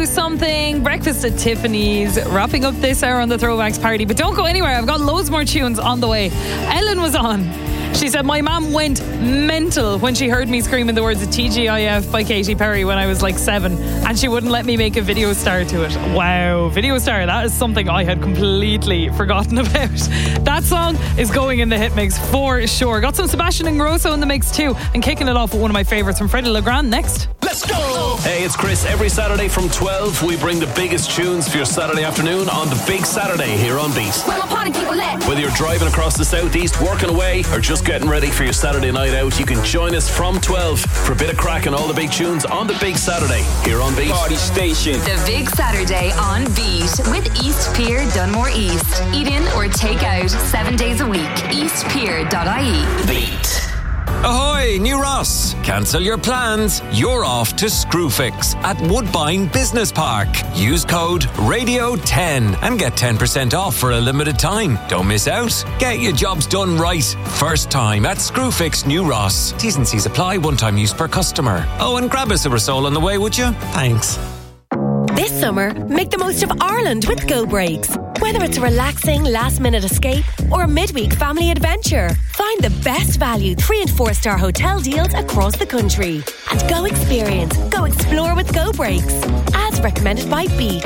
something. Breakfast at Tiffany's. Wrapping up this hour on the Throwbacks Party. But don't go anywhere. I've got loads more tunes on the way. Ellen was on. She said, my mum went mental when she heard me screaming the words of TGIF by Katy Perry when I was like 7, and she wouldn't let me make a video star to it. Wow, video star, that is something I had completely forgotten about. That song is going in the hit mix for sure. Got some Sebastian Ingrosso in the mix too, and kicking it off with one of my favourites from Freddie Legrand next. Let's go! Hey, it's Chris. Every Saturday from 12, we bring the biggest tunes for your Saturday afternoon on the Big Saturday here on Beat. Where my party people at? Whether you're driving across the southeast, working away, or just getting ready for your Saturday night out, you can join us from 12 for a bit of crack and all the big tunes on the Big Saturday here on Beat. Party station. The Big Saturday on Beat with East Pier Dunmore East. Eat in or take out 7 days a week. eastpier.ie. Beat. Ahoy, New Ross! Cancel your plans. You're off to Screwfix at Woodbine Business Park. Use code RADIO10 and get 10% off for a limited time. Don't miss out. Get your jobs done right. First time at Screwfix New Ross. T's and C's apply. One-time use per customer. Oh, and grab us a Rasol on the way, would you? Thanks. This summer, make the most of Ireland with Go Breaks. Whether it's a relaxing last-minute escape or a midweek family adventure, find the best value 3- and 4-star hotel deals across the country. And go experience, go explore with Go Breaks. As recommended by Beat.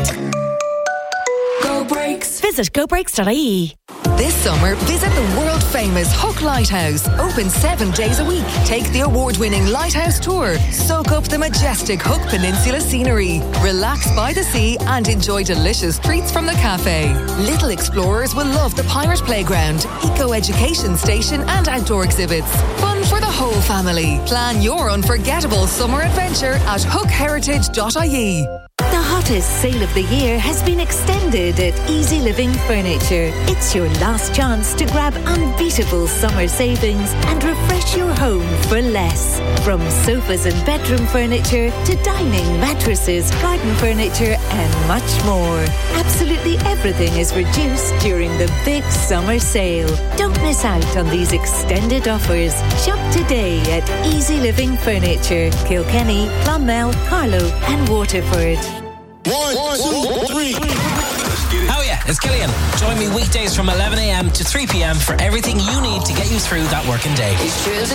Go Breaks. Visit gobreaks.ie. This summer, visit the world-famous Hook Lighthouse. Open 7 days a week. Take the award-winning Lighthouse Tour. Soak up the majestic Hook Peninsula scenery. Relax by the sea and enjoy delicious treats from the cafe. Little explorers will love the Pirate Playground, Eco-Education Station and outdoor exhibits. Fun for the whole family. Plan your unforgettable summer adventure at hookheritage.ie. The hottest sale of the year has been extended at Easy Living Furniture. It's your last chance to grab unbeatable summer savings and refresh your home for less. From sofas and bedroom furniture to dining, mattresses, garden furniture and much more. Absolutely everything is reduced during the big summer sale. Don't miss out on these extended offers. Shop today at Easy Living Furniture, Kilkenny, Clonmel, Carlow and Waterford. 1, 2, 3. Oh yeah, it's Killian. Join me weekdays from 11am to 3pm for everything you need to get you through that working day.